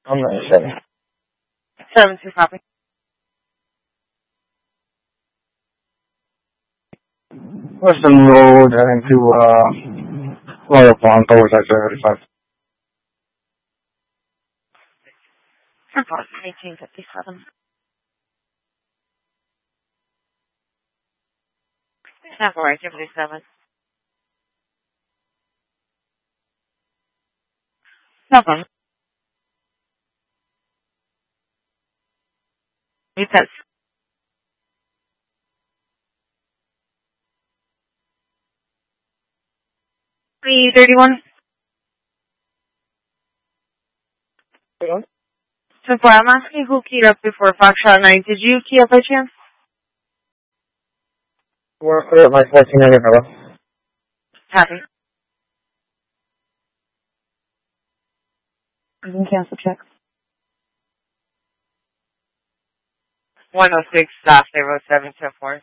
I'm not 7. 7-2 copy. Western Road and to Royal Palm towards I-75. 1857. Not for activity 7. Nothing. You said 331. So I'm asking who keyed up before Foxtrot 9. Did you key up by chance? We're clear at my 1400, hello. Happy. You can cancel checks. 106, stop 0724.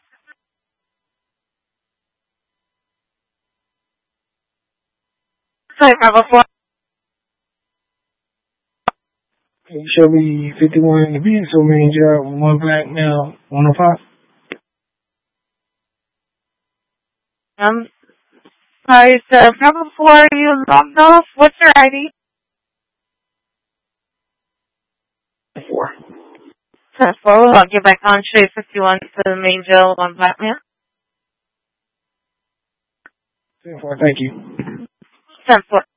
Sorry, Bravo 4. You show me 51 in the vehicle, main job, 1 black male, 105. Sorry, sir. Bravo 4, you logged off. What's your ID? 4. 4, we'll log you back on. Straight 51 to the main jail, 1 black male. 4, thank you. 10-4.